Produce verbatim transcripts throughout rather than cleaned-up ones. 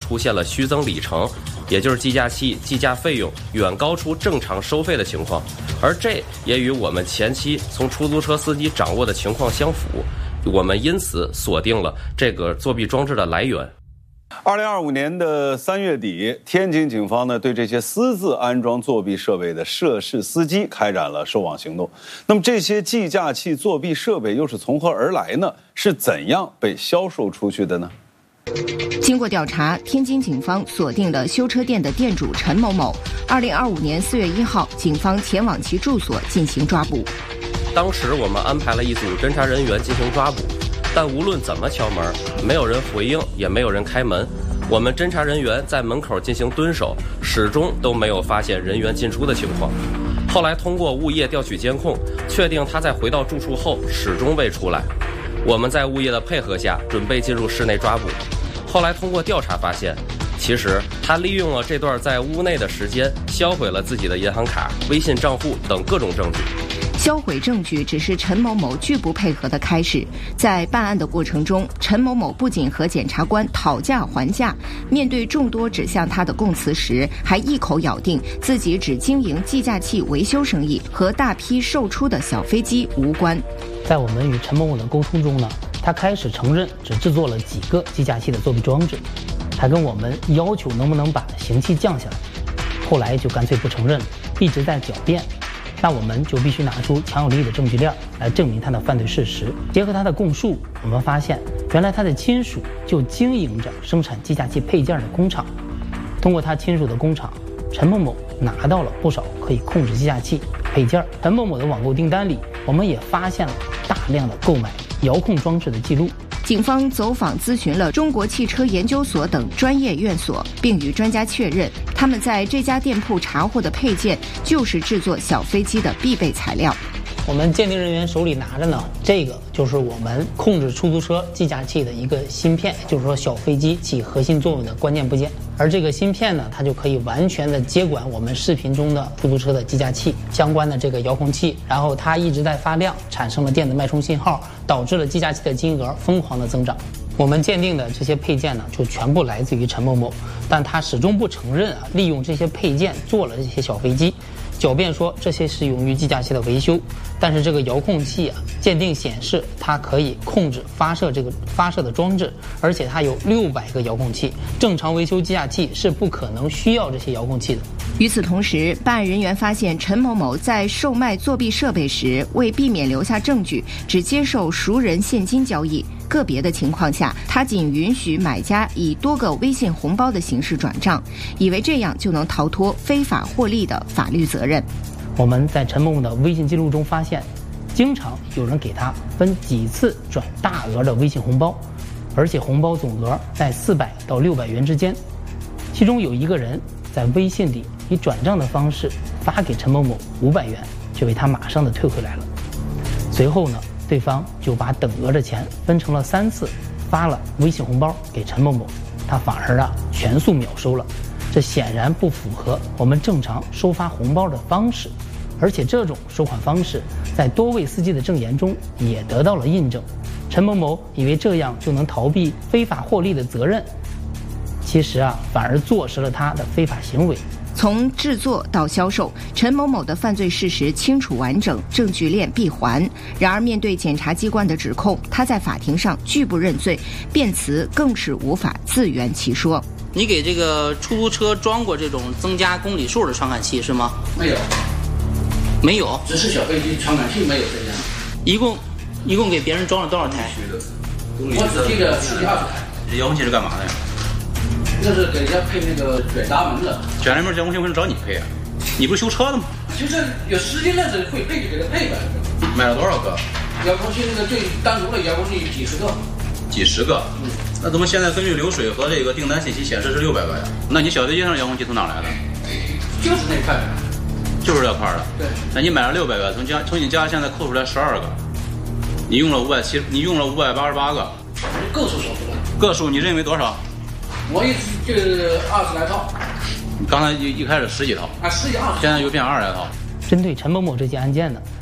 出现了虚增里程，也就是计价器计价费用远高出正常收费的情况，而这也与我们前期从出租车司机掌握的情况相符，我们因此锁定了这个作弊装置的来源。 二零二五年的三月底，天津警方呢对这些私自安装作弊设备的涉事司机开展了收网行动。那么这些计价器作弊设备又是从何而来呢？是怎样被销售出去的呢？ 经过调查，天津警方锁定了修车店的店主陈某某。二零二五年四月一号，警方前往其住所进行抓捕。 当时我们安排了一组侦查人员进行抓捕。但无论怎么敲门，没有人回应，也没有人开门。我们侦查人员在门口进行蹲守，始终都没有发现人员进出的情况。后来通过物业调取监控，确定他在回到住处后始终未出来。我们在物业的配合下，准备进入室内抓捕。后来通过调查发现，其实他利用了这段在屋内的时间，销毁了自己的银行卡、微信账户等各种证据。 销毁证据只是陈某某拒不配合的开始。在办案的过程中，陈某某不仅和检察官讨价还价，面对众多指向他的供词时，还一口咬定自己只经营计价器维修生意，和大批售出的小飞机无关。 在我们与陈某某的沟通中呢，他开始承认只制作了几个计价器的作弊装置，他跟我们要求能不能把刑期降下来，后来就干脆不承认了，一直在狡辩。那我们就必须拿出强有力的证据链来证明他的犯罪事实。结合他的供述，我们发现原来他的亲属就经营着生产计价器配件的工厂。通过他亲属的工厂，陈某某拿到了不少可以控制计价器配件。陈某某的网购订单里，我们也发现了大量的购买遥控装置的记录。 警方走访咨询了中国汽车研究所等专业院所，并与专家确认，他们在这家店铺查获的配件就是制作小飞机的必备材料。 我们鉴定人员手里拿着呢，这个就是我们控制出租车计价器的一个芯片，就是说小飞机起核心作用的关键部件。而这个芯片呢，它就可以完全的接管我们视频中的出租车的计价器相关的这个遥控器，然后它一直在发亮，产生了电子脉冲信号，导致了计价器的金额疯狂的增长。我们鉴定的这些配件呢，就全部来自于陈某某，但他始终不承认啊，利用这些配件做了这些小飞机，狡辩说这些是用于计价器的维修。但是这个遥控器啊，鉴定显示它可以控制发射这个发射的装置，而且它有六百个遥控器，正常维修计价器是不可能需要这些遥控器的。 与此同时，办案人员发现陈某某在售卖作弊设备时，为避免留下证据，只接受熟人现金交易。个别的情况下，他仅允许买家以多个微信红包的形式转账，以为这样就能逃脱非法获利的法律责任。 我们在陈某某的微信记录中发现，经常有人给他分几次转大额的微信红包，而且红包总额在四百到六百元之间。其中有一个人在微信里以转账的方式发给陈某某五百元，却被他马上的退回来了。随后呢，对方就把等额的钱分成了三次，发了微信红包给陈某某，他反而啊全数秒收了。这显然不符合我们正常收发红包的方式，而且这种收款方式在多位司机的证言中也得到了印证。陈某某以为这样就能逃避非法获利的责任，其实啊反而坐实了他的非法行为。 从制作到销售，陈某某的犯罪事实清楚完整，证据链闭环。然而面对检察机关的指控，他在法庭上拒不认罪，辩词更是无法自圆其说。 你给这个出租车装过这种增加公里数的传感器是吗？ 没有， 没有， 只是小飞机传感器没有这样。 一共一共给别人装了多少台？ 我只记得十几二十台。 这遥控器是干嘛的呀？ 这是给人家配那个卷闸门的。 卷闸门遥控器为什么找你配啊？你不是修车的吗？ 其实有时间认识会配就给他配呗。 买了多少个？ 遥控器那个最单独的遥控器几十个。 几十个？ 嗯。 那怎么现在根据流水和这个订单信息显示是六百个呀？那你小飞机上的遥控器从哪来的？ 就是那块的。 就是这块的。 对。 那你买了六百个，从家从你家现在扣出来十二个，你用了五百七，你用了五百八十八个。 个数说出来。 个数你认为多少？ 我一直就是二十来套。 你刚才一一开始十几套。 啊，十几二十。 现在又变二十来套。 针对陈某某这起案件呢，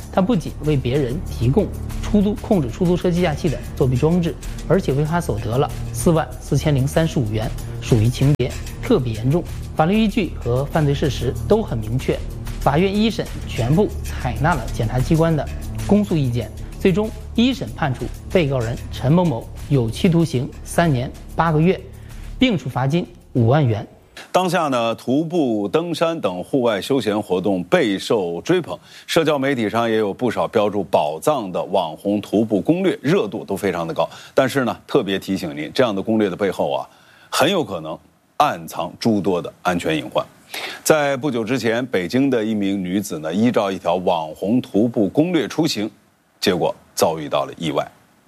他不仅为别人提供出租控制出租车计价器的作弊装置，而且违法所得了四万四千零三十五元，属于情节特别严重。法律依据和犯罪事实都很明确，法院一审全部采纳了检察机关的公诉意见，最终一审判处被告人陈某某有期徒刑三年八个月，并处罚金五万元。 当下呢，徒步登山等户外休闲活动备受追捧，社交媒体上也有不少标注宝藏的网红徒步攻略，热度都非常的高。但是呢，特别提醒您，这样的攻略的背后啊，很有可能暗藏诸多的安全隐患。在不久之前，北京的一名女子呢，依照一条网红徒步攻略出行，结果遭遇到了意外。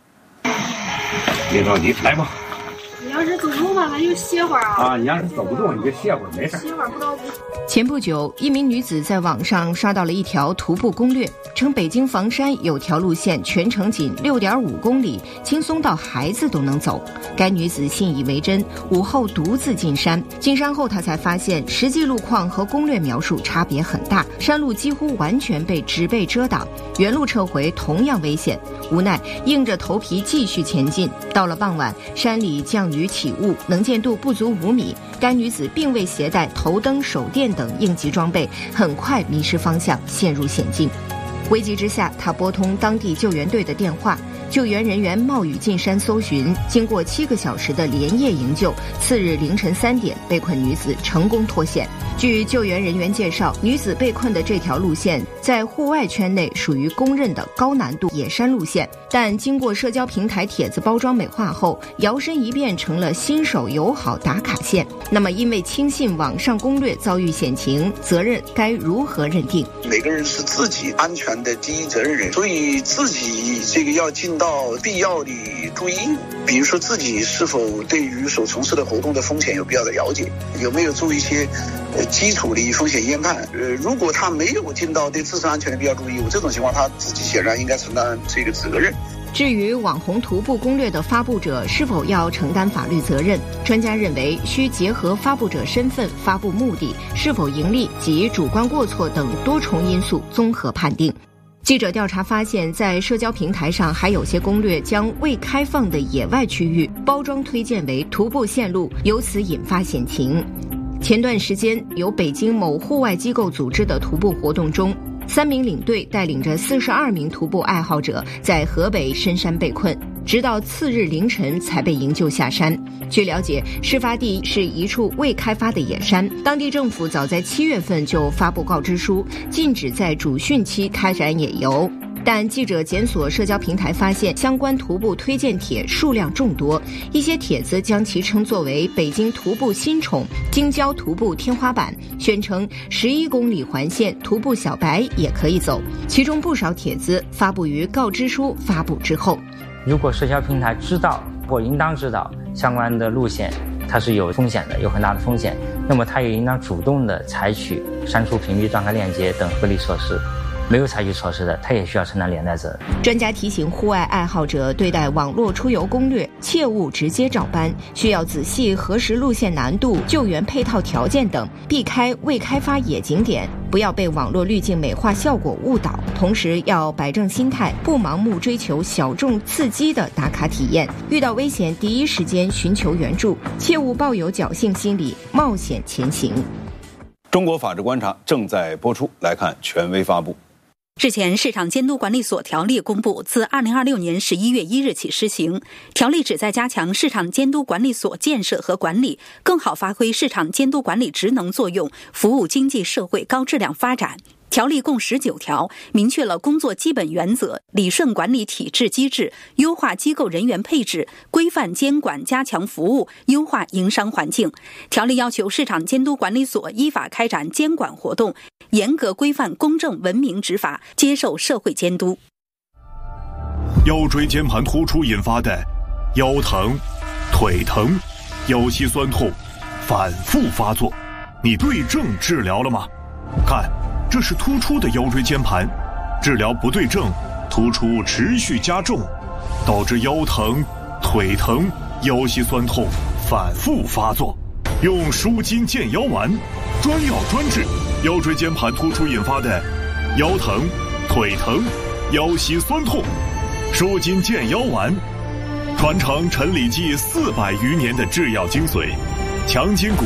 别着急，来吧。 你要是走路吧，咱就歇会儿啊。 啊，你要是走不动，你就歇会儿，没事。 歇会儿不着急。 前不久，一名女子在网上刷到了一条徒步攻略，称北京房山有条路线全程仅 六点五公里，轻松到孩子都能走。该女子信以为真，午后独自进山。进山后，她才发现实际路况和攻略描述差别很大，山路几乎完全被植被遮挡，原路撤回同样危险。无奈硬着头皮继续前进。到了傍晚，山里降雨起雾，能见度不足五米。该女子并未携带头灯、手电等应急装备，很快迷失方向，陷入险境。危急之下，她拨通当地救援队的电话，救援人员冒雨进山搜寻，经过七个小时的连夜营救，次日凌晨三点，被困女子成功脱险。据救援人员介绍，女子被困的这条路线在户外圈内属于公认的高难度野山路线，但经过社交平台帖子包装美化后，摇身一变成了新手友好打卡线。那么因为轻信网上攻略遭遇险情，责任该如何认定？ 每个人是自己安全的第一责任人，所以自己这个要尽到必要的注意，比如说自己是否对于所从事的活动的风险有必要的了解，有没有做一些呃基础的风险研判。呃，如果他没有尽到对自身安全的必要注意，这种情况他自己显然应该承担这个责任。 至于网红徒步攻略的发布者是否要承担法律责任，专家认为需结合发布者身份、发布目的、是否盈利及主观过错等多重因素综合判定。记者调查发现，在社交平台上还有些攻略将未开放的野外区域包装推荐为徒步线路，由此引发险情。前段时间，由北京某户外机构组织的徒步活动中，三名领队带领着四十二名徒步爱好者在河北深山被困，直到次日凌晨才被营救下山。据了解，事发地是一处未开发的野山，当地政府早在七月份就发布告知书，禁止在主汛期开展野游。但记者检索社交平台发现，相关徒步推荐帖数量众多，一些帖子将其称作为北京徒步新宠、京郊徒步天花板，宣称十一公里环线徒步小白也可以走。其中不少帖子发布于告知书发布之后。 如果社交平台知道或应当知道相关的路线它是有风险的，有很大的风险，那么它也应当主动的采取删除、屏蔽、断开链接等合理措施。没有采取措施的，他也需要承担连带责任。 专家提醒户外爱好者，对待网络出游攻略，切勿直接照搬，需要仔细核实路线难度、救援配套条件等，避开未开发野景点，不要被网络滤镜美化效果误导。同时要摆正心态，不盲目追求小众刺激的打卡体验，遇到危险第一时间寻求援助，切勿抱有侥幸心理，冒险前行。 中国法治观察正在播出，来看权威发布。 日前，市场监督管理所条例公布，自二零二六年十一月一日起施行。条例旨在加强市场监督管理所建设和管理，更好发挥市场监督管理职能作用，服务经济社会高质量发展。条例共十九条，明确了工作基本原则，理顺管理体制机制，优化机构人员配置，规范监管，加强服务，优化营商环境。条例要求市场监督管理所依法开展监管活动，严格规范公正文明执法，接受社会监督。 腰椎间盘突出引发的腰疼、腿疼、腰膝酸痛反复发作，你对症治疗了吗？看，这是突出的腰椎间盘，治疗不对症，突出持续加重，导致腰疼、腿疼、腰膝酸痛反复发作。用舒筋健腰丸，专药专治腰椎间盘突出引发的腰疼、 腿疼、腰膝酸痛，舒筋健腰丸，传承陈李济四百余年的制药精髓，强筋骨